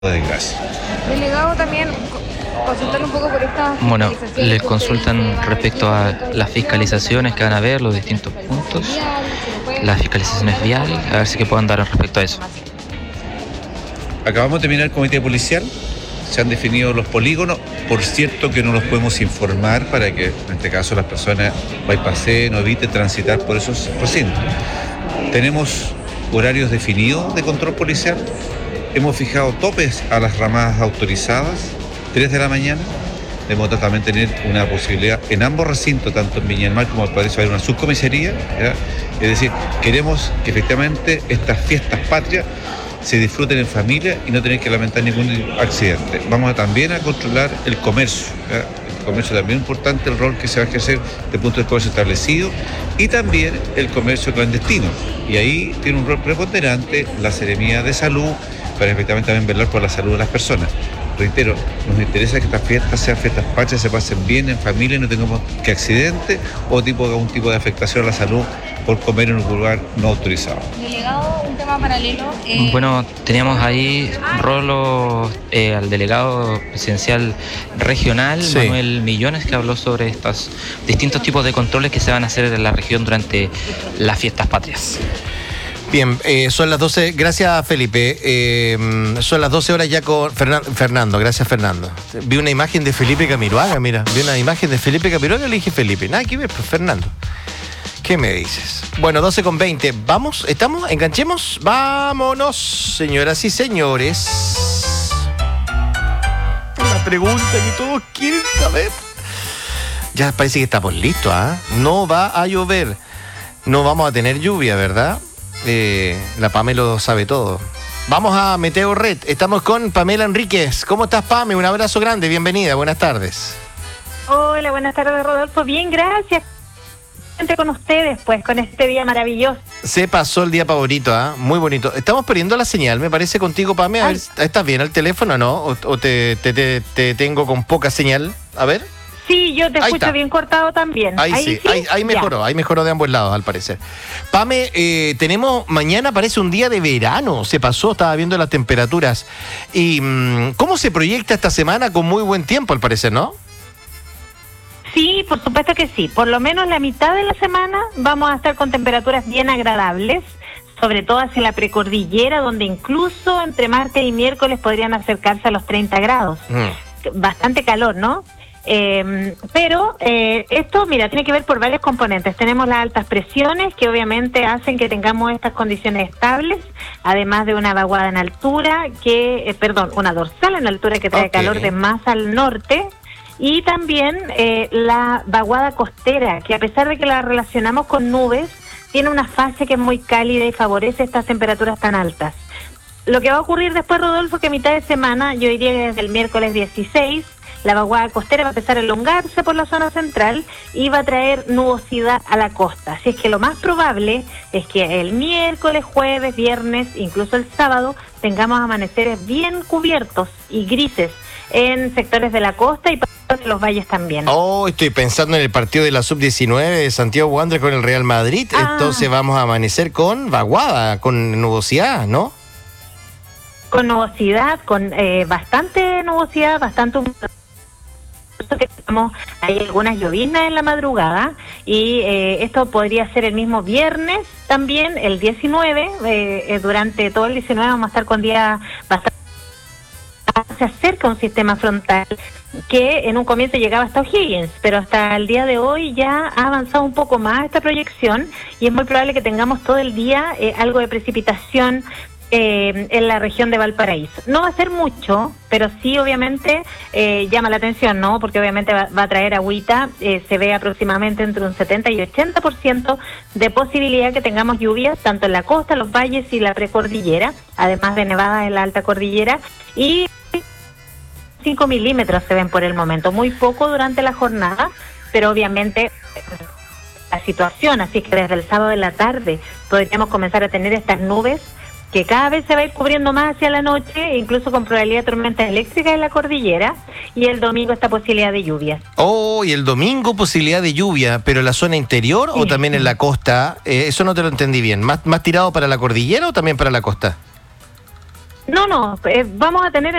de desgracia. Delegado, también consultar un poco por esta Bueno, fiscalización les que consultan usted dice, respecto a las fiscalizaciones que van a haber, los distintos puntos, las fiscalizaciones vial, a ver si que puedan dar respecto a eso. Acabamos de terminar el comité policial, se han definido los polígonos, por cierto que no los podemos informar para que en este caso las personas bypasseen o eviten transitar por esos recintos. Tenemos horarios definidos de control policial, hemos fijado topes a las ramadas autorizadas, 3 de la mañana, de modo a también tener una posibilidad en ambos recintos, tanto en Viña del Mar como en Valparaíso, haber una subcomisaría, ¿ya? Es decir, queremos que efectivamente estas fiestas patrias se disfruten en familia y no tener que lamentar ningún accidente. Vamos también a controlar el comercio, ¿ya? El comercio también es importante, el rol que se va a ejercer desde el punto de comercio establecido y también el comercio clandestino. Y ahí tiene un rol preponderante la Seremía de Salud para efectivamente también velar por la salud de las personas. Reitero, nos interesa que estas fiestas sean fiestas patrias, se pasen bien en familia y no tengamos que accidentes o algún tipo de afectación a la salud por comer en un lugar no autorizado. Delegado, un tema paralelo. Bueno, teníamos ahí Rolo, al delegado presidencial regional, Sí. Manuel Millones, que habló sobre estos distintos tipos de controles que se van a hacer en la región durante las fiestas patrias. Bien, son las 12, gracias Felipe, son las 12 horas ya con Fernando, gracias Fernando. Vi una imagen de Felipe Camiroaga, mira, vi una imagen de Felipe Camiroaga y le dije Felipe, nada que ver, pues Fernando. ¿Qué me dices? Bueno, 12:20, ¿vamos? ¿Estamos? ¿Enganchemos? Vámonos, señoras y señores. La pregunta que todos quieren saber. Ya parece que estamos listos, ¿ah? No va a llover, no vamos a tener lluvia, ¿verdad? La Pame lo sabe todo. Vamos a Meteo Red. Estamos con Pamela Enríquez. ¿Cómo estás, Pame? Un abrazo grande. Bienvenida. Buenas tardes. Hola, buenas tardes, Rodolfo. Bien, gracias. Con ustedes, pues, con este día maravilloso. Se pasó el día favorito, ¿ah? Muy bonito. Estamos perdiendo la señal, me parece, contigo, Pame. A ver, ¿estás bien al teléfono, no? ¿O te tengo con poca señal? A ver. Sí, yo te Ahí escucho está. bien cortado también. Ahí sí, ahí mejoró, ahí mejoró de ambos lados, al parecer. Pame, tenemos, mañana parece un día de verano, se pasó, estaba viendo las temperaturas. Y ¿cómo se proyecta esta semana? Con muy buen tiempo, al parecer, ¿no? Sí, por supuesto que sí. Por lo menos la mitad de la semana vamos a estar con temperaturas bien agradables, sobre todo hacia la precordillera, donde incluso entre martes y miércoles podrían acercarse a los 30 grados. Bastante calor, ¿no? Pero esto, mira, tiene que ver por varios componentes. Tenemos las altas presiones que obviamente hacen que tengamos estas condiciones estables, además de una vaguada en altura, una dorsal en altura que trae calor de más al norte, y también la vaguada costera, que a pesar de que la relacionamos con nubes, tiene una fase que es muy cálida y favorece estas temperaturas tan altas. Lo que va a ocurrir después, Rodolfo, que a mitad de semana, yo diría que desde el miércoles 16, la vaguada costera va a empezar a elongarse por la zona central y va a traer nubosidad a la costa. Así es que lo más probable es que el miércoles, jueves, viernes, incluso el sábado, tengamos amaneceres bien cubiertos y grises en sectores de la costa y de los valles también. Oh, estoy pensando en el partido de la Sub-19 de Santiago Wanderers con el Real Madrid. Entonces vamos a amanecer con vaguada, con nubosidad, ¿no? Con nubosidad, con bastante nubosidad, bastante humedad. Hay algunas lloviznas en la madrugada y esto podría ser el mismo viernes también, el 19, durante todo el 19 vamos a estar con días bastante... Se acerca un sistema frontal que en un comienzo llegaba hasta O'Higgins, pero hasta el día de hoy ya ha avanzado un poco más esta proyección y es muy probable que tengamos todo el día algo de precipitación en la región de Valparaíso. No va a ser mucho, pero sí obviamente llama la atención, ¿no? Porque obviamente va a traer agüita, se ve aproximadamente entre un 70 y 80% de posibilidad que tengamos lluvias, tanto en la costa, los valles y la precordillera, además de nevadas en la alta cordillera, y 5 milímetros se ven por el momento, muy poco durante la jornada, pero obviamente la situación, así que desde el sábado de la tarde podríamos comenzar a tener estas nubes que cada vez se va a ir cubriendo más hacia la noche, incluso con probabilidad de tormentas eléctricas en la cordillera, y el domingo esta posibilidad de lluvias. Oh, y el domingo posibilidad de lluvia, pero en la zona interior o también en la costa, eso no te lo entendí bien. ¿Más tirado para la cordillera o también para la costa? No, vamos a tener